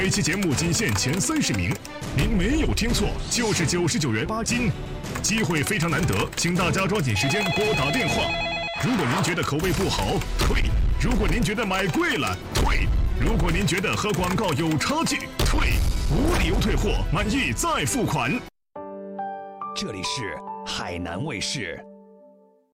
每期节目仅限前30名，您没有听错，就是99元8斤，机会非常难得，请大家抓紧时间拨打电话。如果您觉得口味不好，退；如果您觉得买贵了，退；如果您觉得和广告有差距，退，无理由退货，满意再付款。 这里是海南卫视。